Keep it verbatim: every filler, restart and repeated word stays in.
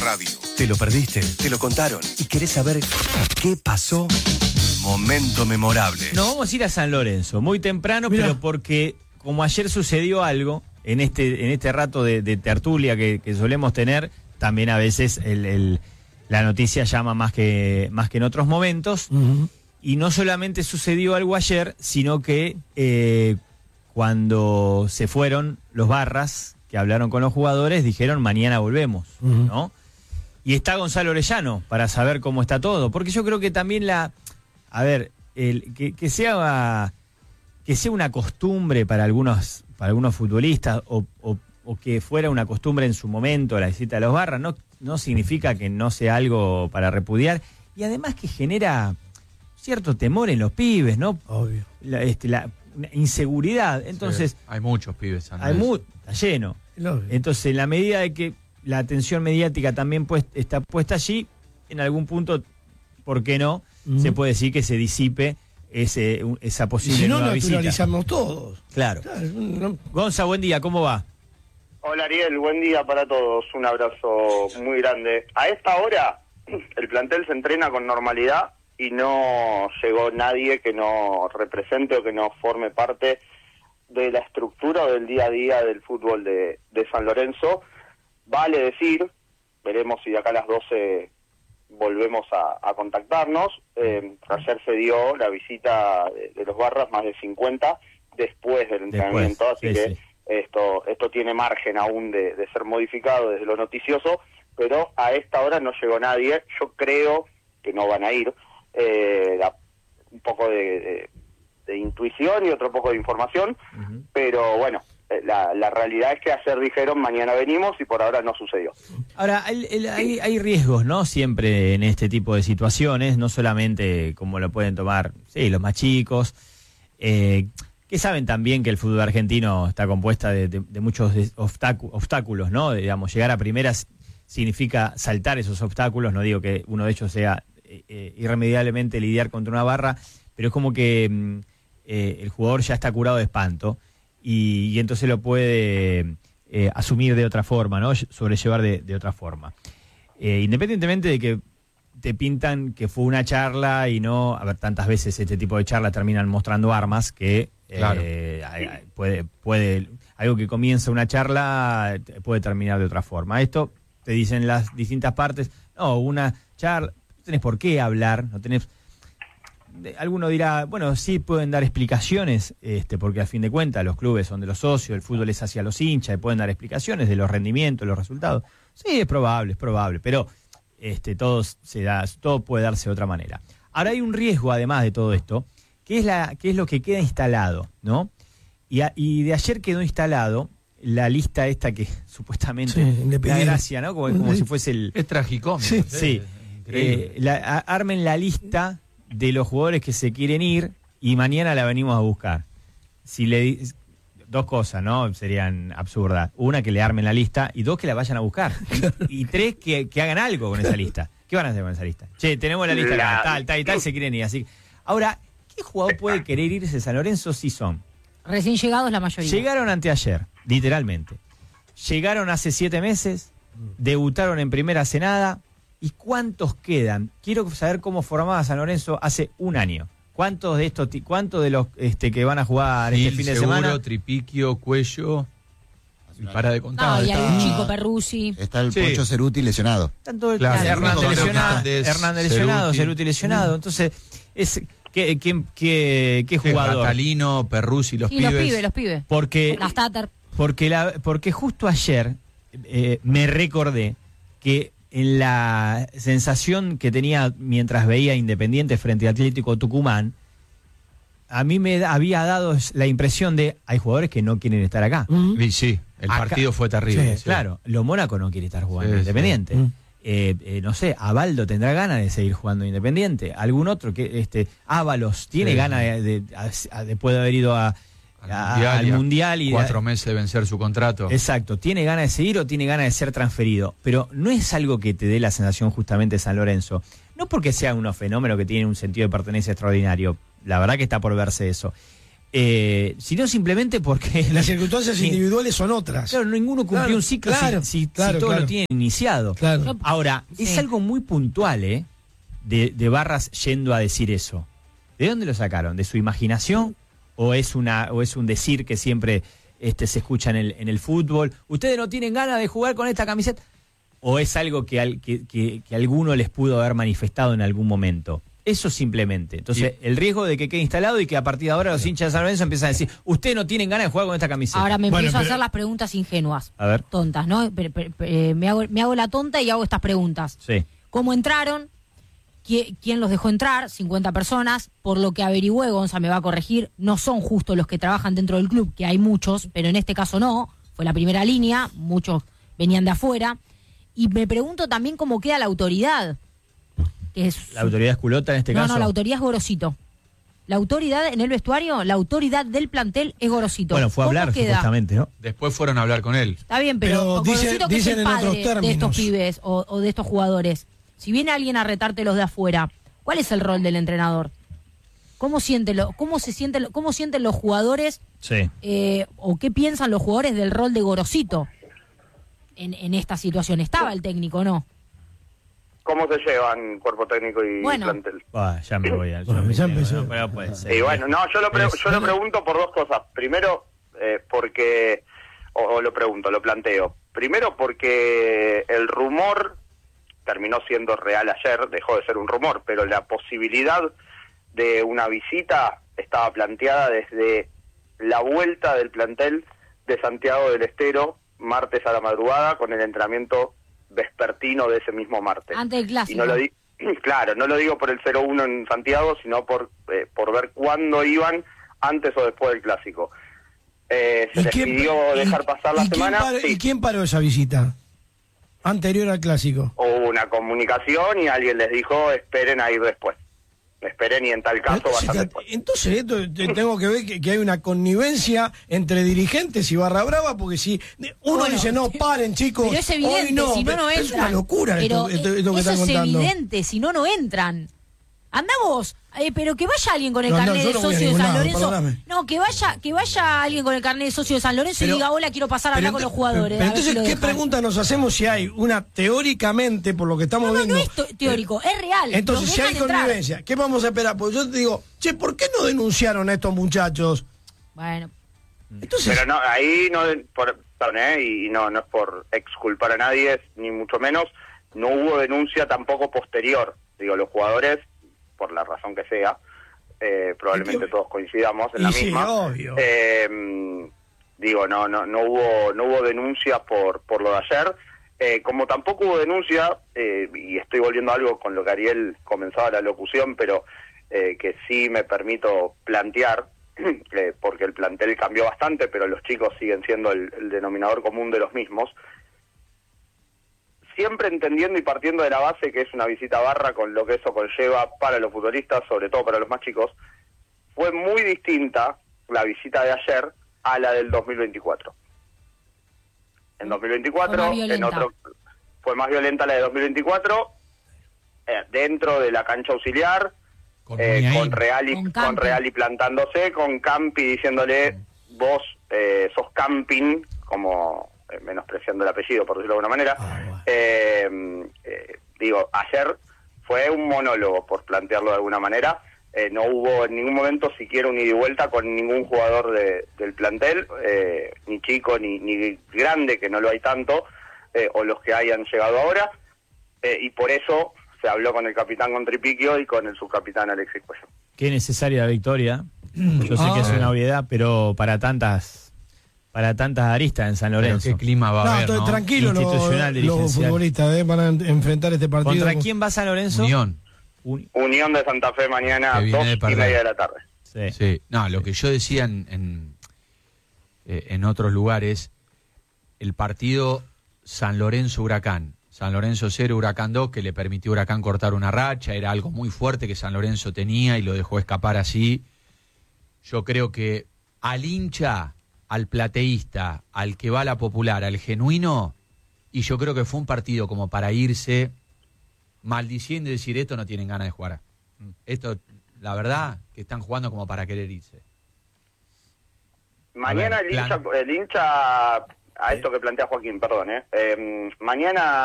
radio. ¿Te lo perdiste? ¿Te lo contaron? ¿Y querés saber qué pasó? Momento memorable. Nos vamos a ir a San Lorenzo, muy temprano, Mirá. pero porque como ayer sucedió algo, en este, en este rato de, de tertulia que, que solemos tener, también a veces el, el, la noticia llama más que, más que en otros momentos. Uh-huh. Y no solamente sucedió algo ayer, sino que eh, cuando se fueron los Barras, que hablaron con los jugadores, dijeron mañana volvemos, uh-huh. ¿no? Y está Gonzalo Orellano para saber cómo está todo, porque yo creo que también la, a ver, el, que, que sea que sea una costumbre para algunos, para algunos futbolistas, o, o, o que fuera una costumbre en su momento la visita de los Barras, no, no significa que no sea algo para repudiar, y además que genera cierto temor en los pibes, ¿no? Obvio. La, este, la inseguridad, entonces... Sí, hay muchos pibes. Hay mu- está lleno. Obvio. Entonces, en la medida de que la atención mediática también pues, está puesta allí, en algún punto, ¿por qué no? Uh-huh. Se puede decir que se disipe ese, esa posible si no, nueva visita. naturalizamos todos. Claro. claro no. Gonza, buen día, ¿cómo va? Hola Ariel, buen día para todos, un abrazo muy grande. A esta hora el plantel se entrena con normalidad y no llegó nadie que no represente o que no forme parte de la estructura o del día a día del fútbol de, de San Lorenzo. Vale decir, veremos si de acá a las doce volvemos a, a contactarnos. Eh, ayer se dio la visita de, de los Barras, más de cincuenta, después del entrenamiento, después, así sí, que sí. esto esto tiene margen aún de, de ser modificado desde lo noticioso, pero a esta hora no llegó nadie. Yo creo que no van a ir. Eh, la, un poco de, de, de intuición y otro poco de información, uh-huh. pero bueno, la, la realidad es que ayer dijeron mañana venimos y por ahora no sucedió. Ahora, el, el, hay, hay riesgos, ¿no? Siempre en este tipo de situaciones, no solamente como lo pueden tomar sí, los más chicos, eh, que saben también que el fútbol argentino está compuesta de, de, de muchos obstáculos, obstáculos, ¿no? Digamos, llegar a primeras significa saltar esos obstáculos, no digo que uno de ellos sea Eh, irremediablemente lidiar contra una barra, pero es como que eh, el jugador ya está curado de espanto y, y entonces lo puede eh, asumir de otra forma, ¿no? Sobrellevar de, de otra forma. Eh, independientemente de que te pintan que fue una charla y no, a ver, tantas veces este tipo de charlas terminan mostrando armas que eh, claro. puede, puede, algo que comienza una charla puede terminar de otra forma. Esto te dicen las distintas partes, no, una charla, no tenés por qué hablar, no tenés... Alguno dirá, bueno, sí pueden dar explicaciones, este, porque a fin de cuentas los clubes son de los socios, el fútbol es hacia los hinchas, y pueden dar explicaciones de los rendimientos, los resultados. Sí, es probable, es probable, pero este, todo, se da, todo puede darse de otra manera. Ahora hay un riesgo, además de todo esto, que es, la, que es lo que queda instalado, ¿no? Y, a, y de ayer quedó instalado la lista esta que supuestamente sí, da gracia, ¿no? Como, como si fuese el... Es tragicómico. Sí, sí. Eh, la, a, armen la lista de los jugadores que se quieren ir y mañana la venimos a buscar. Si le dos cosas, ¿no? Serían absurdas. Una, que le armen la lista, y dos, que la vayan a buscar. Y, y tres, que, que hagan algo con esa lista. ¿Qué van a hacer con esa lista? Che, tenemos la lista acá, tal, tal y tal, se quieren ir. Así. Ahora, ¿qué jugador puede querer irse de San Lorenzo si son? Recién llegados la mayoría. Llegaron anteayer, literalmente. Llegaron hace siete meses, debutaron en primera hace nada. ¿Y cuántos quedan? Quiero saber cómo formaba San Lorenzo hace un año. ¿Cuántos de estos, cuántos de los este, que van a jugar sí, este fin de seguro, semana? Tripiquio, Cuello, y para de contar. No, y hay un Está- chico Perruzzi. Está el Sí. Pocho Ceruti lesionado. Tanto el Claro, Hernández Hernández, lesionado, Hernández, Hernández lesionado, Ceruti. Ceruti lesionado. Entonces, es ¿qué, qué, qué, qué jugador? Catalino, Perruzzi, los Sí, pibes. los pibes, los pibes. Porque, Las Tatar. porque, la, porque justo ayer eh, me recordé que en la sensación que tenía mientras veía Independiente frente a Atlético Tucumán, a mí me había dado la impresión de hay jugadores que no quieren estar acá. Mm. Y sí, el Acá- partido fue terrible. Sí, sí. claro, lo Mónaco no quiere estar jugando Sí, Independiente. sí. Mm. Eh, eh, no sé, Abaldo tendrá ganas de seguir jugando Independiente. Algún otro que, este, Ábalos tiene Sí, ganas sí. de, de- a- después de haber ido a, Al a- mundial, al y a mundial y cuatro meses de vencer su contrato. exacto, tiene ganas de seguir o tiene ganas de ser transferido, pero no es algo que te dé la sensación justamente de San Lorenzo, no porque sea unos fenómenos que tienen un sentido de pertenencia extraordinario, la verdad que está por verse eso, eh, sino simplemente porque... Las circunstancias Sí. individuales son otras. Claro, ninguno cumplió Claro, un ciclo claro, si, si- claro, si todo claro. lo tiene iniciado. Claro. Ahora, Sí. es algo muy puntual, ¿eh? De, de Barras yendo a decir eso. ¿De dónde lo sacaron? ¿De su imaginación? ¿O es una o es un decir que siempre este, se escucha en el, en el fútbol? ¿Ustedes no tienen ganas de jugar con esta camiseta? ¿O es algo que, al, que, que, que alguno les pudo haber manifestado en algún momento? Eso simplemente. Entonces, el riesgo de que quede instalado y que a partir de ahora los hinchas de San Lorenzo empiezan a decir, ustedes no tienen ganas de jugar con esta camiseta. Ahora me Bueno, empiezo a pero- hacer las preguntas ingenuas. A ver. Tontas, ¿no? Pero- pero- pero, eh, me, hago, me hago la tonta y hago estas preguntas. Sí. ¿Cómo entraron? ¿Qui- ¿Quién los dejó entrar? cincuenta personas. Por lo que averigüé, Gonza me va a corregir, no son justo los que trabajan dentro del club, que hay muchos, pero en este caso no. Fue la primera línea, muchos venían de afuera. Y me pregunto también cómo queda la autoridad. Que es, La autoridad es culota en este no, caso. no, la autoridad es Gorosito. La autoridad en el vestuario, la autoridad del plantel es Gorosito. Bueno, fue a ¿Cómo hablar queda? supuestamente, ¿no? Después fueron a hablar con él. Está bien, pero, Pero Gorosito, dicen- que es dicen el en otros padre de estos términos. pibes o, o de estos jugadores, si viene alguien a retarte los de afuera, ¿cuál es el rol del entrenador? ¿Cómo, siente lo, cómo, se sienten, cómo sienten los jugadores Sí. eh, o qué piensan los jugadores del rol de Gorosito en, en esta situación? ¿Estaba el técnico, no? ¿Cómo se llevan cuerpo técnico y Bueno. plantel? Ah, ya me voy a... Bueno, ya empezó. No, pero puede ser. Y bueno, no, yo lo, pre- yo lo pregunto por dos cosas. Primero, eh, porque, o, o lo pregunto, lo planteo. Primero porque el rumor terminó siendo real ayer, dejó de ser un rumor, pero la posibilidad de una visita estaba planteada desde la vuelta del plantel de Santiago del Estero, martes a la madrugada, con el entrenamiento vespertino de ese mismo martes. Antes del Y clásico. no lo di claro, no lo digo por el cero uno en Santiago, sino por eh, por ver cuándo iban, antes o después del clásico. Eh, se ¿Y les quién- pidió y- dejar pasar la y quién semana. paró- Sí. ¿Y quién paró esa visita? Anterior al clásico. Hubo una comunicación y alguien les dijo, esperen a ir después. Esperen y en tal caso Entonces, vayan después. entonces esto te- tengo que ver que, que hay una connivencia entre dirigentes y Barra Brava, porque si uno Bueno, dice, no, paren chicos, Pero es evidente, hoy no, si no, no entran. es una locura pero esto, esto- esto que eso están es contando. evidente, si no, no entran. Anda vos, eh, pero que vaya alguien con el No, no, carnet yo de no voy a socio de ningún San lado, Lorenzo. perdóname. No, que vaya, que vaya alguien con el carnet de socio de San Lorenzo Pero- y diga, hola, quiero pasar a hablar Pero con los ent- jugadores. pero a ver si entonces, lo ¿qué dejan. pregunta nos hacemos si hay una, teóricamente, por lo que estamos No, no, viendo? no es to- teórico, es real. Entonces, Los si hay dejan entrar. connivencia, ¿qué vamos a esperar? Porque yo te digo, che, ¿por qué no denunciaron a estos muchachos? Bueno, Entonces, Pero no, ahí no, por, perdón, ¿eh? y no, no es por exculpar a nadie, ni mucho menos, no hubo denuncia tampoco posterior. Digo, los jugadores, por la razón que sea, eh, probablemente ¿Y qué? todos coincidamos en Y la sí, misma. obvio. Eh, digo, no, no, no hubo, no hubo denuncia por, por lo de ayer. Eh, como tampoco hubo denuncia, eh, y estoy volviendo a algo con lo que Ariel comenzaba la locución, pero eh, que sí me permito plantear, eh, porque el plantel cambió bastante, pero los chicos siguen siendo el, el denominador común de los mismos. Siempre entendiendo y partiendo de la base que es una visita a Barra con lo que eso conlleva para los futbolistas, sobre todo para los más chicos, fue muy distinta la visita de ayer a la del dos mil veinticuatro. En dos mil veinticuatro, Fue más en violenta. otro, fue más violenta la de dos mil veinticuatro, eh, dentro de la cancha auxiliar, Con eh, Muniain. con Reali, Con con, Campi. Reali plantándose, con Campi diciéndole, vos eh, sos Camping, como eh, menospreciando el apellido, por decirlo de alguna manera. Ah, bueno. Eh, eh, digo, ayer fue un monólogo, por plantearlo de alguna manera. Eh, no hubo en ningún momento siquiera un ida y vuelta con ningún jugador de, del plantel, eh, ni chico ni, ni grande, que no lo hay tanto, eh, o los que hayan llegado ahora, eh, y por eso se habló con el capitán Contripiquio y con el subcapitán Alexis Cuello. Qué necesaria la victoria. Yo sé que es Ah. una obviedad, pero para tantas para tantas aristas en San Pero Lorenzo. qué clima va a no, haber, estoy ¿no? tranquilo los, Institucional, los dirigencial. futbolistas eh, van a en- enfrentar este partido. ¿Contra quién va San Lorenzo? Unión. Un- Unión de Santa Fe mañana, Que viene dos de y perder. media de la tarde. Sí. Sí. No, lo que yo decía en, en, eh, en otros lugares, el partido San Lorenzo-Huracán. San Lorenzo cero, Huracán dos, que le permitió a Huracán cortar una racha, era algo muy fuerte que San Lorenzo tenía y lo dejó escapar así. Yo creo que al hincha, al plateísta, al que va a la popular, al genuino, y yo creo que fue un partido como para irse maldiciendo y decir, esto no tienen ganas de jugar. Esto, la verdad, que están jugando como para querer irse. mañana ver, el, hincha, plan. el hincha, a esto que plantea Joaquín, perdón, eh, eh mañana